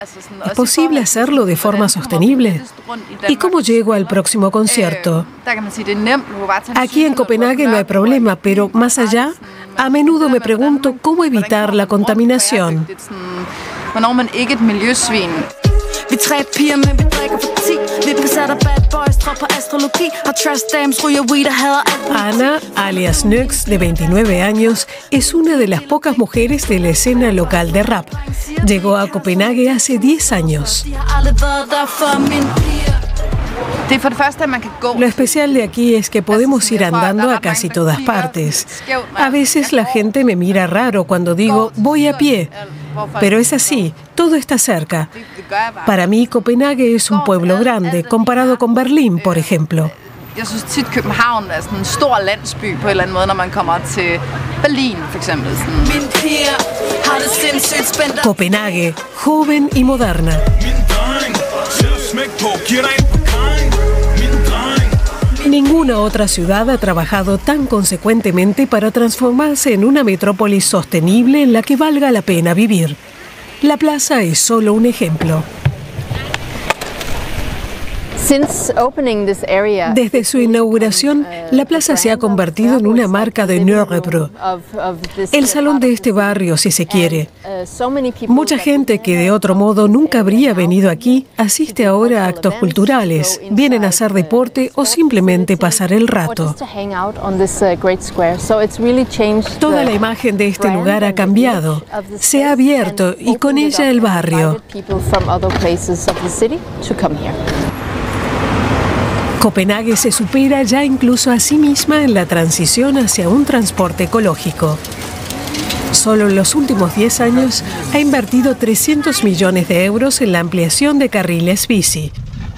¿Es posible hacerlo de forma sostenible? ¿Y cómo llego al próximo concierto? Aquí en Copenhague no hay problema, pero más allá, a menudo me pregunto cómo evitar la contaminación. Vi 3 piger, men vi drikker for 10. Vi besat af bad boys, tror på astrologi. Har trash dams, ryger weed og hader alt. Ana, alias Nux, de 29 años, es una de las pocas mujeres de la escena local de rap. Llegó a Copenhague hace 10 años. Lo especial de aquí es que podemos ir andando a casi todas partes. A veces la gente me mira raro cuando digo voy a pie, pero es así, todo está cerca. Para mí, Copenhague es un pueblo grande, comparado con Berlín, por ejemplo. Jeg synes tit, København er sådan en stor landsby på en eller anden måde, når man kommer til Berlin, for eksempel. Copenhague, joven y moderna. Ninguna otra ciudad ha trabajado tan consecuentemente para transformarse en una metrópolis sostenible en la que valga la pena vivir. La plaza es solo un ejemplo. Desde su inauguración, la plaza se ha convertido en una marca de Nørrebro, el salón de este barrio, si se quiere. Mucha gente que de otro modo nunca habría venido aquí asiste ahora a actos culturales, vienen a hacer deporte o simplemente pasar el rato. Toda la imagen de este lugar ha cambiado, se ha abierto y con ella el barrio. Copenhague se supera ya incluso a sí misma en la transición hacia un transporte ecológico. Solo en los últimos 10 años ha invertido 300 millones de euros en la ampliación de carriles bici.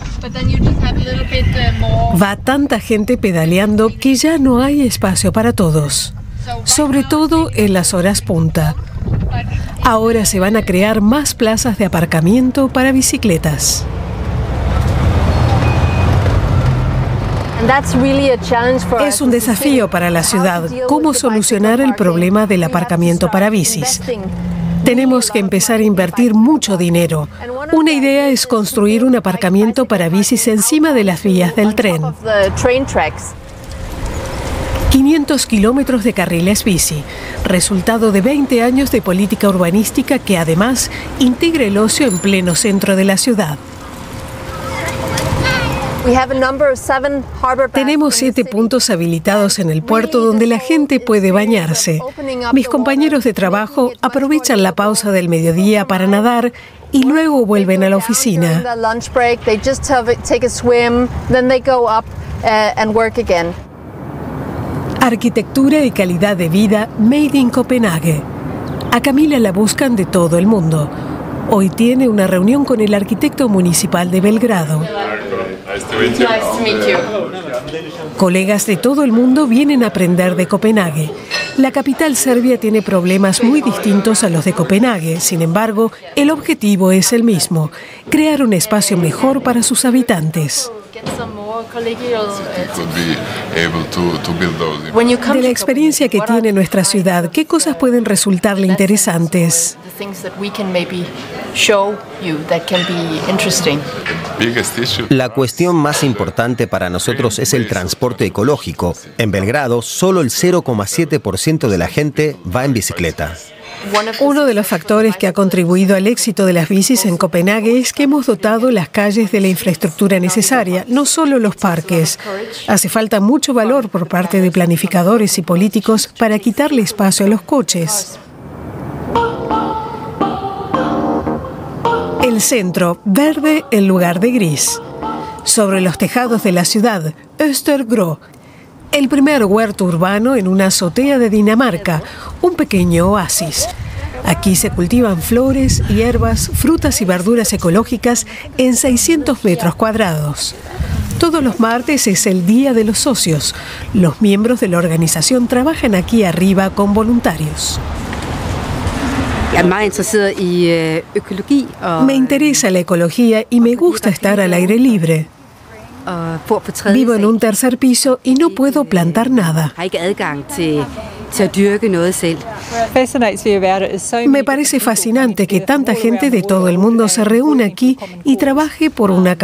Va tanta gente pedaleando que ya no hay espacio para todos, sobre todo en las horas punta. Ahora se van a crear más plazas de aparcamiento para bicicletas. Es un desafío para la ciudad, cómo solucionar el problema del aparcamiento para bicis. Tenemos que empezar a invertir mucho dinero. Una idea es construir un aparcamiento para bicis encima de las vías del tren. 500 kilómetros de carriles bici, resultado de 20 años de política urbanística que además integra el ocio en pleno centro de la ciudad. Tenemos 7 puntos habilitados en el puerto donde la gente puede bañarse. Mis compañeros de trabajo aprovechan la pausa del mediodía para nadar y luego vuelven a la oficina. Arquitectura y calidad de vida made in Copenhague. A Camila la buscan de todo el mundo. Hoy tiene una reunión con el arquitecto municipal de Belgrado. Colegas de todo el mundo vienen a aprender de Copenhague. La capital serbia tiene problemas muy distintos a los de Copenhague. Sin embargo, el objetivo es el mismo: crear un espacio mejor para sus habitantes. De la experiencia que tiene nuestra ciudad, ¿qué cosas pueden resultarle interesantes? La cuestión más importante para nosotros es el transporte ecológico. En Belgrado, solo el 0,7% de la gente va en bicicleta. Uno de los factores que ha contribuido al éxito de las bicis en Copenhague es que hemos dotado las calles de la infraestructura necesaria, no solo los parques. Hace falta mucho valor por parte de planificadores y políticos para quitarle espacio a los coches. El centro, verde en lugar de gris. Sobre los tejados de la ciudad, Østergro, el primer huerto urbano en una azotea de Dinamarca, un pequeño oasis. Aquí se cultivan flores, hierbas, frutas y verduras ecológicas en 600 metros cuadrados. Todos los martes es el Día de los Socios. Los miembros de la organización trabajan aquí arriba con voluntarios. Me interesa la ecología y me gusta estar al aire libre. Vivo en un tercer piso y no puedo plantar nada. Me parece fascinante que tanta gente de todo el mundo se reúna aquí y trabaje por una